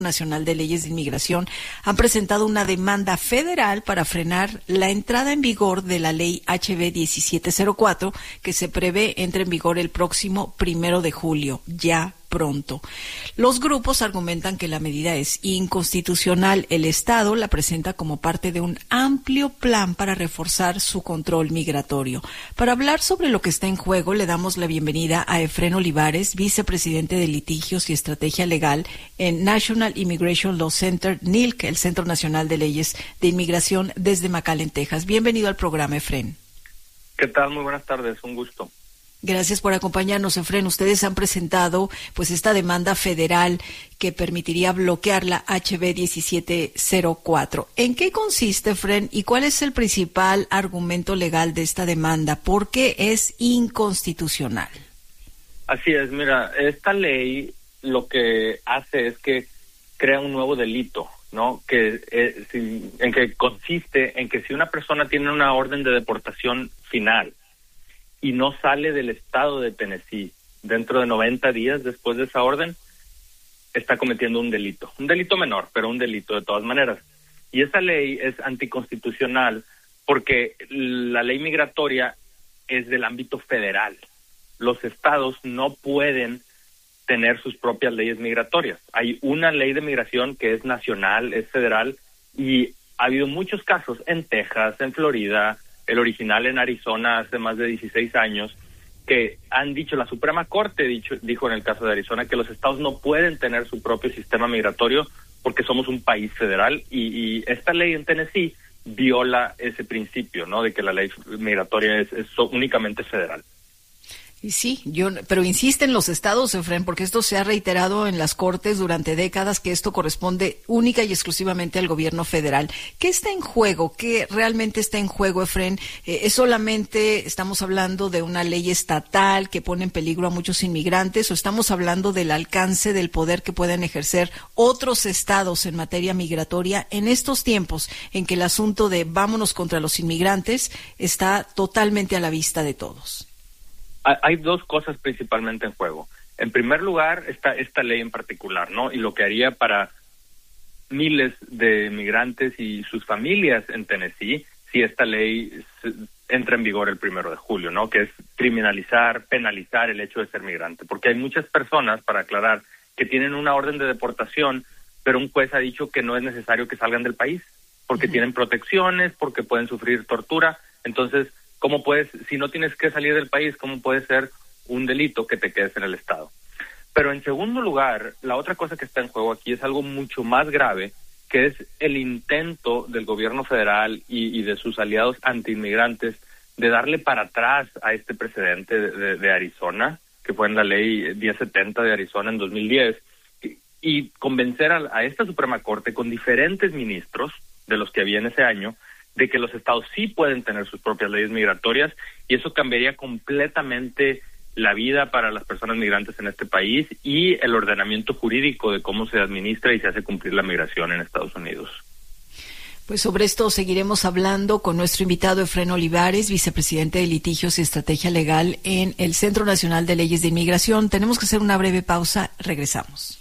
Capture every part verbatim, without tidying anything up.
Nacional de Leyes de Inmigración han presentado una demanda federal para frenar la entrada en vigor de la ley H B diecisiete cero cuatro, que se prevé entre en vigor el próximo primero de julio, ya pronto. Los grupos argumentan que la medida es inconstitucional. El Estado la presenta como parte de un amplio plan para reforzar su control migratorio. Para hablar sobre lo que está en juego, le damos la bienvenida a Efrén Olivares, vicepresidente de Litigios y Estrategia Legal en National Immigration Law Center, N I L C, el Centro Nacional de Leyes de Inmigración, desde McAllen, Texas. Bienvenido al programa, Efrén. ¿Qué tal? Muy buenas tardes, un gusto. Gracias por acompañarnos, Efrén. Ustedes han presentado pues esta demanda federal que permitiría bloquear la H B diecisiete cero cuatro. ¿En qué consiste, Efrén, y cuál es el principal argumento legal de esta demanda? ¿Por qué es inconstitucional? Así es, mira, esta ley lo que hace es que crea un nuevo delito, ¿no? Que eh, si, en que consiste en que si una persona tiene una orden de deportación final y no sale del estado de Tennessee dentro de noventa días después de esa orden, está cometiendo un delito. Un delito menor, pero un delito de todas maneras. Y esa ley es anticonstitucional porque la ley migratoria es del ámbito federal. Los estados no pueden tener sus propias leyes migratorias. Hay una ley de migración que es nacional, es federal, y ha habido muchos casos en Texas, en Florida, el original en Arizona hace más de dieciséis años, que han dicho, la Suprema Corte dicho, dijo en el caso de Arizona que los estados no pueden tener su propio sistema migratorio porque somos un país federal, y, y esta ley en Tennessee viola ese principio, ¿no? De que la ley migratoria es, es únicamente federal. Y sí, yo, pero insisten los estados, Efrén, porque esto se ha reiterado en las cortes durante décadas, que esto corresponde única y exclusivamente al gobierno federal. ¿Qué está en juego? ¿Qué realmente está en juego, Efrén? Eh, ¿Es solamente, estamos hablando de una ley estatal que pone en peligro a muchos inmigrantes, o estamos hablando del alcance del poder que pueden ejercer otros estados en materia migratoria en estos tiempos en que el asunto de vámonos contra los inmigrantes está totalmente a la vista de todos? Hay dos cosas principalmente en juego. En primer lugar, está esta ley en particular, ¿no? Y lo que haría para miles de migrantes y sus familias en Tennessee si esta ley entra en vigor el primero de julio, ¿no? Que es criminalizar, penalizar el hecho de ser migrante. Porque hay muchas personas, para aclarar, que tienen una orden de deportación, pero un juez ha dicho que no es necesario que salgan del país, porque uh-huh. tienen protecciones, porque pueden sufrir tortura. Entonces, ¿cómo puedes, si no tienes que salir del país, cómo puede ser un delito que te quedes en el estado? Pero en segundo lugar, la otra cosa que está en juego aquí es algo mucho más grave, que es el intento del gobierno federal y, y de sus aliados antiinmigrantes de darle para atrás a este precedente de, de, de Arizona, que fue en la ley diez setenta de Arizona en dos mil diez, y, y convencer a, a esta Suprema Corte con diferentes ministros de los que había en ese año, de que los estados sí pueden tener sus propias leyes migratorias, y eso cambiaría completamente la vida para las personas migrantes en este país y el ordenamiento jurídico de cómo se administra y se hace cumplir la migración en Estados Unidos. Pues sobre esto seguiremos hablando con nuestro invitado Efrén Olivares, vicepresidente de Litigios y Estrategia Legal en el Centro Nacional de Leyes de Inmigración. Tenemos que hacer una breve pausa, regresamos.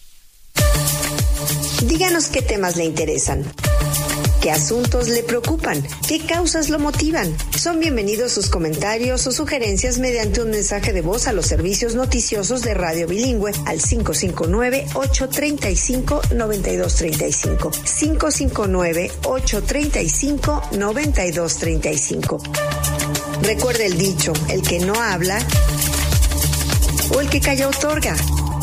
Díganos qué temas le interesan, qué asuntos le preocupan, qué causas lo motivan. Son bienvenidos sus comentarios o sugerencias mediante un mensaje de voz a los servicios noticiosos de Radio Bilingüe al cinco cinco nueve, ocho tres cinco, nueve dos tres cinco. cinco cinco nueve, ocho tres cinco, nueve dos tres cinco. Recuerde el dicho, el que no habla o el que calla otorga.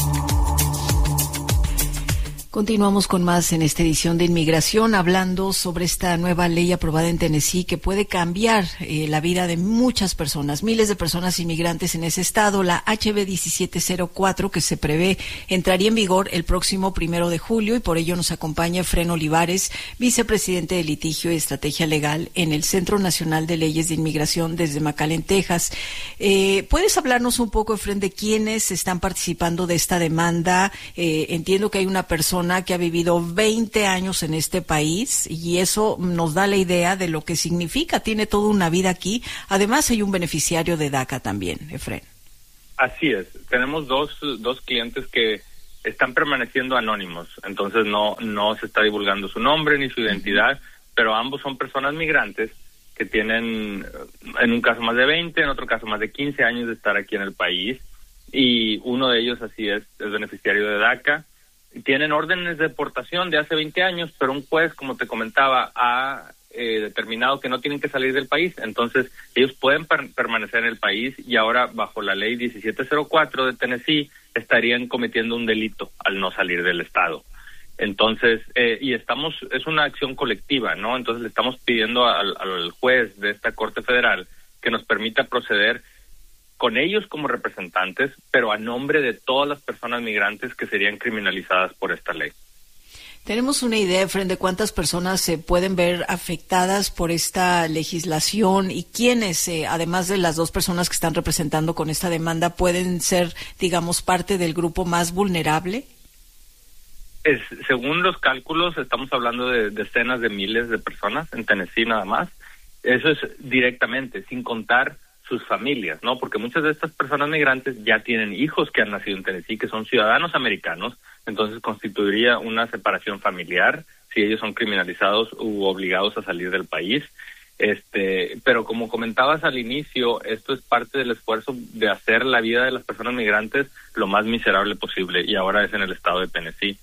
Continuamos con más en esta edición de Inmigración, hablando sobre esta nueva ley aprobada en Tennessee que puede cambiar eh, la vida de muchas personas, miles de personas inmigrantes en ese estado. La H B diecisiete cero cuatro, que se prevé entraría en vigor el próximo primero de julio, y por ello nos acompaña Efrén Olivares, vicepresidente de Litigio y Estrategia Legal en el Centro Nacional de Leyes de Inmigración desde McAllen, Texas. Eh, ¿Puedes hablarnos un poco, Efrén, de quiénes están participando de esta demanda? Eh, entiendo que hay una persona que ha vivido veinte años en este país, y eso nos da la idea de lo que significa. Tiene toda una vida aquí. Además, hay un beneficiario de DACA también, Efrén. Así es. Tenemos dos, dos clientes que están permaneciendo anónimos, entonces no no se está divulgando su nombre ni su identidad, pero ambos son personas migrantes que tienen, en un caso más de veinte, en otro caso más de quince años de estar aquí en el país, y uno de ellos así es, es beneficiario de DACA. Tienen órdenes de deportación de hace veinte años, pero un juez, como te comentaba, ha eh, determinado que no tienen que salir del país, entonces ellos pueden per- permanecer en el país, y ahora bajo la ley diecisiete cero cuatro de Tennessee estarían cometiendo un delito al no salir del estado. Entonces, eh, y estamos, es una acción colectiva, ¿no? Entonces le estamos pidiendo al, al juez de esta Corte Federal que nos permita proceder con ellos como representantes, pero a nombre de todas las personas migrantes que serían criminalizadas por esta ley. ¿Tenemos una idea, Efren, de cuántas personas se pueden ver afectadas por esta legislación y quiénes, eh, además de las dos personas que están representando con esta demanda, pueden ser, digamos, parte del grupo más vulnerable? Es, según los cálculos, estamos hablando de decenas de miles de personas en Tennessee nada más. Eso es directamente, sin contar sus familias, ¿no? Porque muchas de estas personas migrantes ya tienen hijos que han nacido en Tennessee, que son ciudadanos americanos, entonces constituiría una separación familiar si ellos son criminalizados u obligados a salir del país. Este, pero como comentabas al inicio, esto es parte del esfuerzo de hacer la vida de las personas migrantes lo más miserable posible, y ahora es en el estado de Tennessee.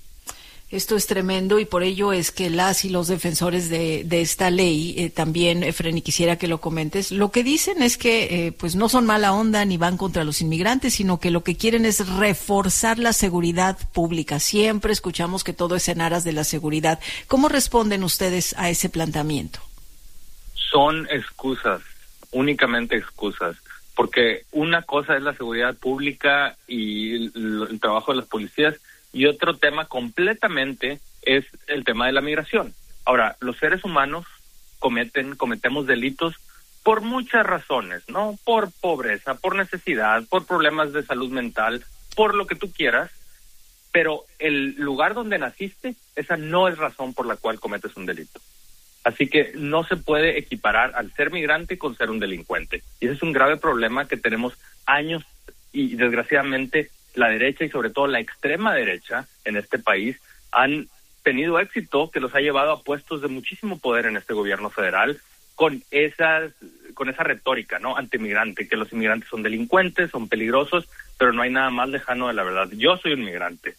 Esto es tremendo, y por ello es que las y los defensores de, de esta ley, eh, también, Efren, y quisiera que lo comentes, lo que dicen es que eh, pues no son mala onda ni van contra los inmigrantes, sino que lo que quieren es reforzar la seguridad pública. Siempre escuchamos que todo es en aras de la seguridad. ¿Cómo responden ustedes a ese planteamiento? Son excusas, únicamente excusas, porque una cosa es la seguridad pública y el, el trabajo de las policías, y otro tema completamente es el tema de la migración. Ahora, los seres humanos cometen, cometemos delitos por muchas razones, ¿no? Por pobreza, por necesidad, por problemas de salud mental, por lo que tú quieras, pero el lugar donde naciste, esa no es razón por la cual cometes un delito. Así que no se puede equiparar al ser migrante con ser un delincuente. Y ese es un grave problema que tenemos años, y desgraciadamente la derecha y sobre todo la extrema derecha en este país han tenido éxito que los ha llevado a puestos de muchísimo poder en este gobierno federal con esas con esa retórica, ¿no?, antimigrante, que los inmigrantes son delincuentes, son peligrosos, pero no hay nada más lejano de la verdad. Yo soy un migrante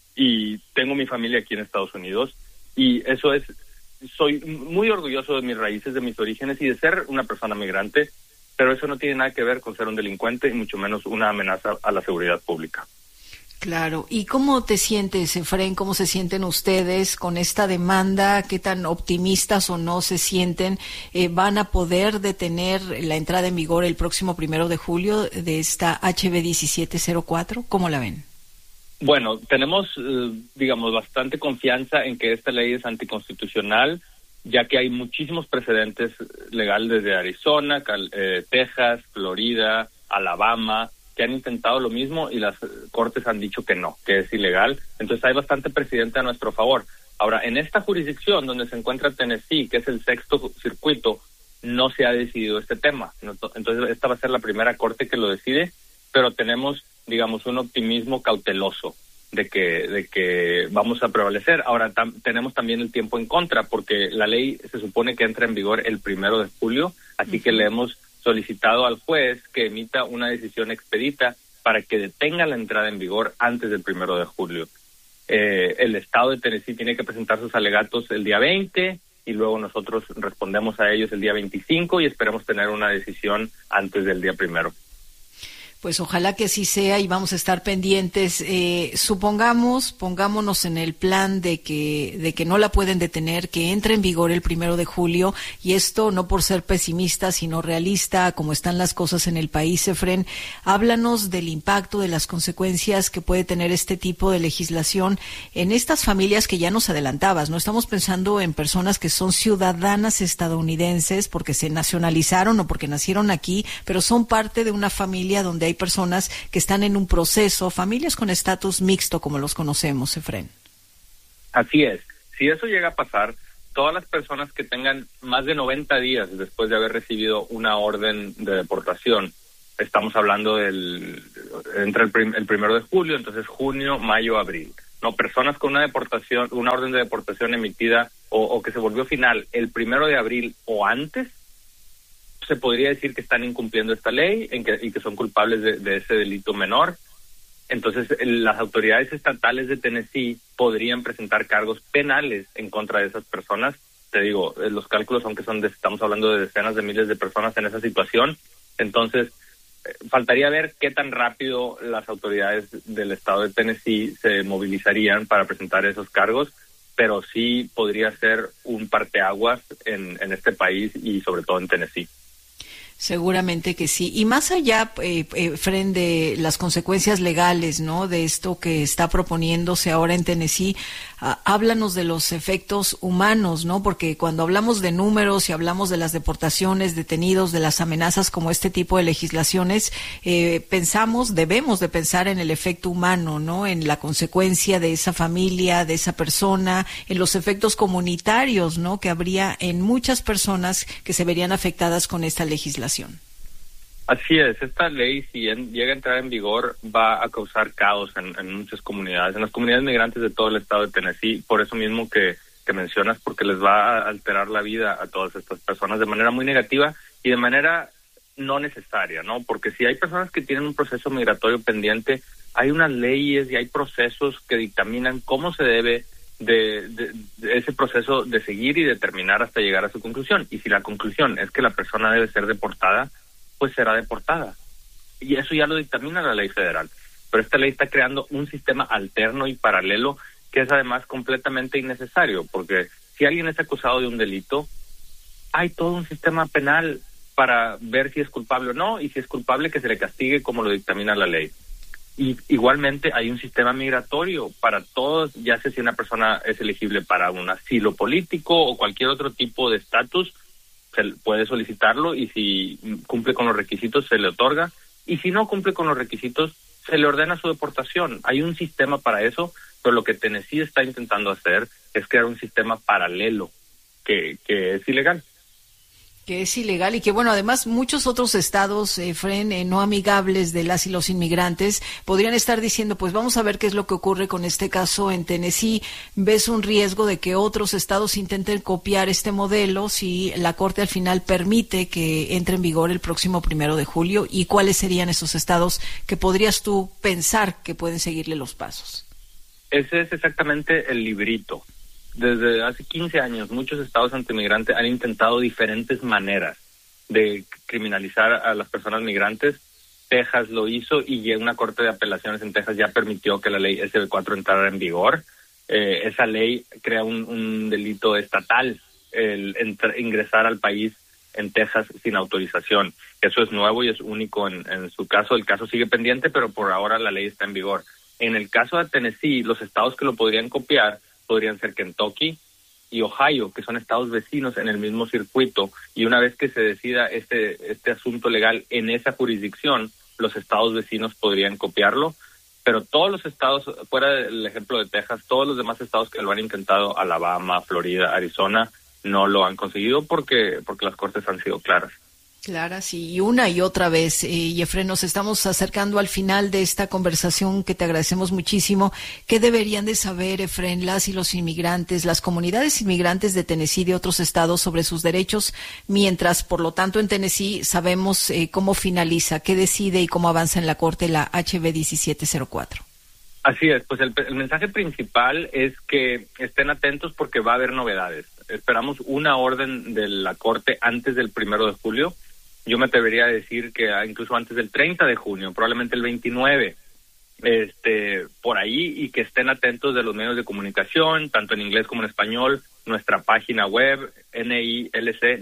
y tengo mi familia aquí en Estados Unidos, y eso es, soy muy orgulloso de mis raíces, de mis orígenes y de ser una persona migrante, pero eso no tiene nada que ver con ser un delincuente y mucho menos una amenaza a la seguridad pública. Claro. ¿Y cómo te sientes, Efren? ¿Cómo se sienten ustedes con esta demanda? ¿Qué tan optimistas o no se sienten? Eh, ¿Van a poder detener la entrada en vigor el próximo primero de julio de esta H B diecisiete cero cuatro? ¿Cómo la ven? Bueno, tenemos, eh, digamos, bastante confianza en que esta ley es anticonstitucional, ya que hay muchísimos precedentes legales desde Arizona, Cal, eh, Texas, Florida, Alabama, que han intentado lo mismo y las cortes han dicho que no, que es ilegal. Entonces hay bastante precedente a nuestro favor. Ahora, en esta jurisdicción donde se encuentra Tennessee, que es el sexto circuito, no se ha decidido este tema. Entonces esta va a ser la primera corte que lo decide, pero tenemos, digamos, un optimismo cauteloso de que de que vamos a prevalecer. Ahora tam, tenemos también el tiempo en contra, porque la ley se supone que entra en vigor el primero de julio, así uh-huh. que le hemos solicitado al juez que emita una decisión expedita para que detenga la entrada en vigor antes del primero de julio. Eh, el estado de Tennessee tiene que presentar sus alegatos el día veinte y luego nosotros respondemos a ellos el día veinticinco y esperemos tener una decisión antes del día primero. Pues ojalá que así sea y vamos a estar pendientes. Eh, supongamos, pongámonos en el plan de que de que no la pueden detener, que entre en vigor el primero de julio, y esto no por ser pesimista, sino realista, como están las cosas en el país, Efren. Háblanos del impacto, de las consecuencias que puede tener este tipo de legislación en estas familias que ya nos adelantabas. No estamos pensando en personas que son ciudadanas estadounidenses porque se nacionalizaron o porque nacieron aquí, pero son parte de una familia donde hay hay personas que están en un proceso, familias con estatus mixto, como los conocemos, Efren. Así es. Si eso llega a pasar, todas las personas que tengan más de noventa días después de haber recibido una orden de deportación, estamos hablando del entra el, prim, el primero de julio, entonces junio, mayo, abril. No, personas con una deportación, una orden de deportación emitida o, o que se volvió final el primero de abril o antes, se podría decir que están incumpliendo esta ley en que, y que son culpables de, de ese delito menor. Entonces, las autoridades estatales de Tennessee podrían presentar cargos penales en contra de esas personas. Te digo, los cálculos, aunque son de, estamos hablando de decenas de miles de personas en esa situación, entonces eh, faltaría ver qué tan rápido las autoridades del estado de Tennessee se movilizarían para presentar esos cargos, pero sí podría ser un parteaguas en, en este país y sobre todo en Tennessee. Seguramente que sí. Y más allá, eh, eh, Fren, de las consecuencias legales, ¿no?, de esto que está proponiéndose ahora en Tennessee, ah, háblanos de los efectos humanos, ¿no? Porque cuando hablamos de números y hablamos de las deportaciones, detenidos, de las amenazas como este tipo de legislaciones, eh, pensamos, debemos de pensar en el efecto humano, ¿no? En la consecuencia de esa familia, de esa persona, en los efectos comunitarios, ¿no?, que habría en muchas personas que se verían afectadas con esta legislación. Así es, esta ley, si en, llega a entrar en vigor, va a causar caos en, en muchas comunidades, en las comunidades migrantes de todo el estado de Tennessee, por eso mismo que, que mencionas, porque les va a alterar la vida a todas estas personas de manera muy negativa y de manera no necesaria, ¿no? Porque si hay personas que tienen un proceso migratorio pendiente, hay unas leyes y hay procesos que dictaminan cómo se debe de, de, de ese proceso de seguir y determinar hasta llegar a su conclusión. Y si la conclusión es que la persona debe ser deportada, pues será deportada. Y eso ya lo dictamina la ley federal. Pero esta ley está creando un sistema alterno y paralelo que es además completamente innecesario, porque si alguien es acusado de un delito, hay todo un sistema penal para ver si es culpable o no, y si es culpable que se le castigue como lo dictamina la ley. Y igualmente hay un sistema migratorio para todos, ya sea si una persona es elegible para un asilo político o cualquier otro tipo de estatus, se puede solicitarlo y si cumple con los requisitos se le otorga, y si no cumple con los requisitos se le ordena su deportación. Hay un sistema para eso, pero lo que Tennessee está intentando hacer es crear un sistema paralelo que, que es ilegal. Que es ilegal y que, bueno, además muchos otros estados, eh, Fren, eh, no amigables de las y los inmigrantes, podrían estar diciendo, pues vamos a ver qué es lo que ocurre con este caso en Tennessee. ¿Ves un riesgo de que otros estados intenten copiar este modelo si la Corte al final permite que entre en vigor el próximo primero de julio? ¿Y cuáles serían esos estados que podrías tú pensar que pueden seguirle los pasos? Ese es exactamente el librito. Desde hace quince años, muchos estados antimigrantes han intentado diferentes maneras de criminalizar a las personas migrantes. Texas lo hizo y una corte de apelaciones en Texas ya permitió que la ley S B cuatro entrara en vigor. Eh, esa ley crea un, un delito estatal, el entr- ingresar al país en Texas sin autorización. Eso es nuevo y es único en, en su caso. El caso sigue pendiente, pero por ahora la ley está en vigor. En el caso de Tennessee, los estados que lo podrían copiar podrían ser Kentucky y Ohio, que son estados vecinos en el mismo circuito, y una vez que se decida este este asunto legal en esa jurisdicción, los estados vecinos podrían copiarlo, pero todos los estados, fuera del ejemplo de Texas, todos los demás estados que lo han intentado, Alabama, Florida, Arizona, no lo han conseguido porque porque las cortes han sido claras. Clara, sí, y una y otra vez. Eh, Efren, nos estamos acercando al final de esta conversación que te agradecemos muchísimo. ¿Qué deberían de saber, Efren, las y los inmigrantes, las comunidades inmigrantes de Tennessee y de otros estados sobre sus derechos, mientras, por lo tanto, en Tennessee sabemos eh, cómo finaliza, qué decide y cómo avanza en la Corte la H B diecisiete cero cuatro? Así es, pues el, el mensaje principal es que estén atentos porque va a haber novedades. Esperamos una orden de la Corte antes del primero de julio. Yo me atrevería a decir que incluso antes del treinta de junio, probablemente el veintinueve, este, por ahí, y que estén atentos de los medios de comunicación, tanto en inglés como en español, nuestra página web, nilc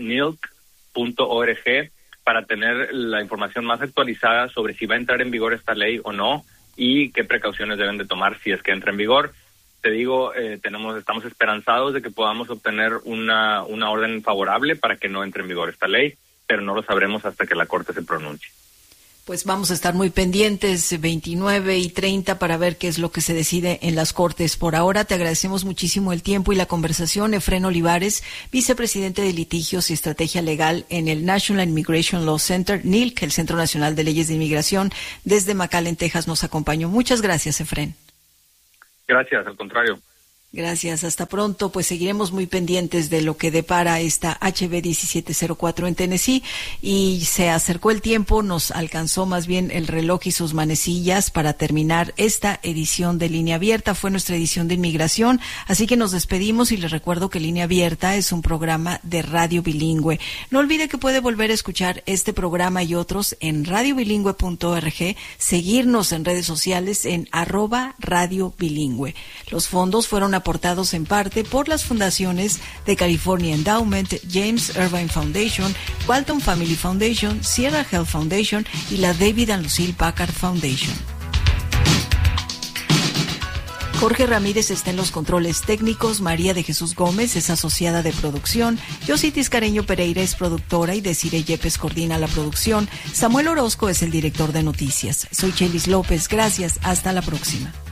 punto org, para tener la información más actualizada sobre si va a entrar en vigor esta ley o no, y qué precauciones deben de tomar si es que entra en vigor. Te digo, eh, tenemos, estamos esperanzados de que podamos obtener una, una orden favorable para que no entre en vigor esta ley, pero no lo sabremos hasta que la Corte se pronuncie. Pues vamos a estar muy pendientes, veintinueve y treinta, para ver qué es lo que se decide en las Cortes. Por ahora te agradecemos muchísimo el tiempo y la conversación. Efrén Olivares, vicepresidente de Litigios y Estrategia Legal en el National Immigration Law Center, N I L C, el Centro Nacional de Leyes de Inmigración, desde McAllen, Texas, nos acompañó. Muchas gracias, Efrén. Gracias, al contrario. Gracias, hasta pronto. Pues seguiremos muy pendientes de lo que depara esta H B diecisiete cero cuatro en Tennessee, y se acercó el tiempo, nos alcanzó más bien el reloj y sus manecillas para terminar esta edición de Línea Abierta. Fue nuestra edición de inmigración, así que nos despedimos y les recuerdo que Línea Abierta es un programa de radio bilingüe. No olvide que puede volver a escuchar este programa y otros en radio bilingüe punto org, seguirnos en redes sociales en arroba radio bilingüe. Los fondos fueron aportados en parte por las fundaciones de California Endowment, James Irvine Foundation, Walton Family Foundation, Sierra Health Foundation y la David and Lucille Packard Foundation. Jorge Ramírez está en los controles técnicos, María de Jesús Gómez es asociada de producción, Yossi Tiscareño Pereira es productora y Desiree Yepes coordina la producción, Samuel Orozco es el director de noticias. Soy Chelis López, gracias, hasta la próxima.